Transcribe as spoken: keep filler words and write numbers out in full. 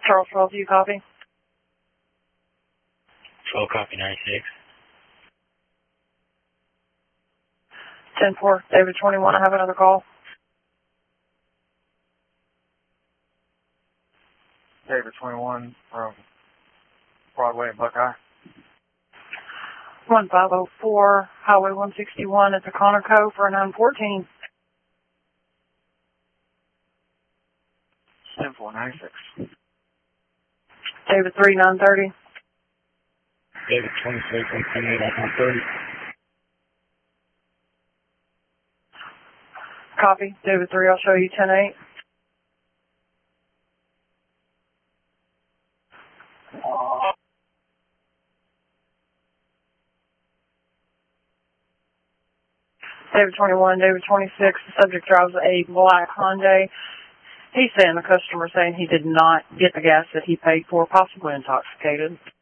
Charles twelve, do you copy? twelve, copy, ninety-six. ten four, David twenty-one, I have another call. David twenty-one from Broadway and Buckeye. one five oh four, Highway one sixty-one at the Connor Cove for a nine fourteen. ten four, ninety-six. David three, nine thirty. David twenty-six, one twenty-eight, nine thirty. Copy. David three, I'll show you ten eight. David twenty-one, David twenty-six, the subject drives a black Hyundai. He's saying the customer saying he did not get the gas that he paid for, possibly intoxicated.